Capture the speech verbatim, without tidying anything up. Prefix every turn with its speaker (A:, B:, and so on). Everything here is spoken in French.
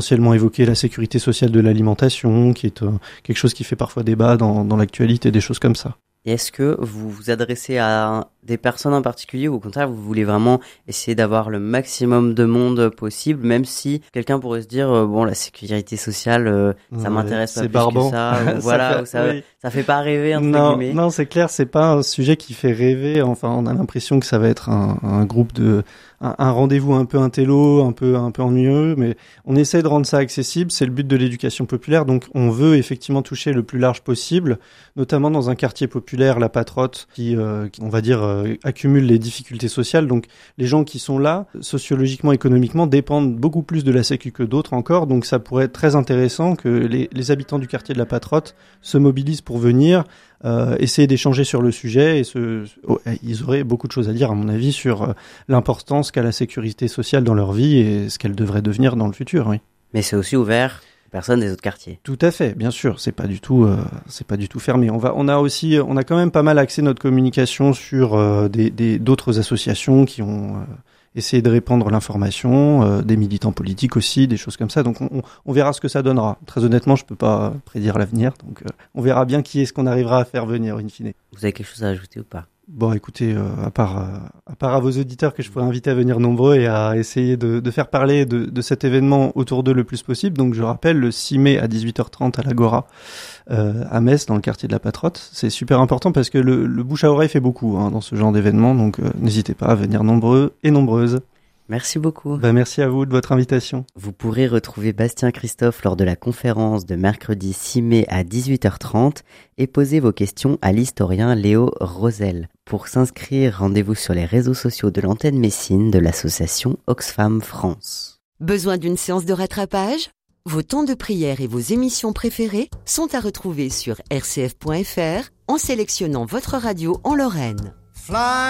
A: Essentiellement évoquer la sécurité sociale de l'alimentation, qui est euh, quelque chose qui fait parfois débat dans, dans l'actualité, des choses comme ça.
B: Et est-ce que vous vous adressez à des personnes en particulier ou au contraire vous voulez vraiment essayer d'avoir le maximum de monde possible, même si quelqu'un pourrait se dire euh, bon la sécurité sociale euh, ça
A: Ouais,
B: m'intéresse pas
A: c'est
B: plus
A: barbant.
B: que ça, ou voilà,
A: fait,
B: ou ça,
A: oui.
B: ça fait pas rêver entre
A: non,
B: guillemets.
A: Non, c'est clair, c'est pas un sujet qui fait rêver. Enfin, on a l'impression que ça va être un, un groupe de, un, un rendez-vous un peu intello, un peu, un peu ennuyeux, mais on essaie de rendre ça accessible. C'est le but de l'éducation populaire. Donc, on veut effectivement toucher le plus large possible, notamment dans un quartier populaire, la Patrotte, qui, euh, qui on va dire, euh, accumule les difficultés sociales. Donc, les gens qui sont là, sociologiquement, économiquement, dépendent beaucoup plus de la Sécu que d'autres encore. Donc, ça pourrait être très intéressant que les, les habitants du quartier de la Patrotte se mobilisent pour venir, euh, essayer d'échanger sur le sujet. Et ce, oh, ils auraient beaucoup de choses à dire, à mon avis, sur euh, l'importance qu'a la sécurité sociale dans leur vie et ce qu'elle devrait devenir dans le futur. Oui.
B: Mais c'est aussi ouvert aux personnes des autres quartiers.
A: Tout à fait, bien sûr. C'est pas du tout, euh, c'est pas du tout fermé. On va, on a aussi, on a quand même pas mal axé notre communication sur euh, des, des, d'autres associations qui ont euh, essayé de répandre l'information, euh, des militants politiques aussi, des choses comme ça. Donc on, on verra ce que ça donnera. Très honnêtement, je peux pas prédire l'avenir, donc euh, on verra bien qui est-ce qu'on arrivera à faire venir in fine.
B: Vous avez quelque chose à ajouter ou pas?
A: Bon, écoutez, euh, à part euh, à part à vos auditeurs que je pourrais inviter à venir nombreux et à essayer de, de faire parler de, de cet événement autour d'eux le plus possible. Donc, je rappelle, le six mai à dix-huit heures trente à l'Agora, euh, à Metz, dans le quartier de la Patrotte. C'est super important parce que le, le bouche à oreille fait beaucoup hein, dans ce genre d'événement. Donc, euh, n'hésitez pas à venir nombreux et nombreuses.
B: Merci beaucoup.
A: Bah, merci à vous de votre invitation.
B: Vous pourrez retrouver Bastien Christophe lors de la conférence de mercredi six mai à dix-huit heures trente et poser vos questions à l'historien Léo Rosel. Pour s'inscrire, rendez-vous sur les réseaux sociaux de l'antenne Messine de l'association Oxfam France.
C: Besoin d'une séance de rattrapage ? Vos temps de prière et vos émissions préférées sont à retrouver sur r c f point f r en sélectionnant votre radio en Lorraine.
D: Fly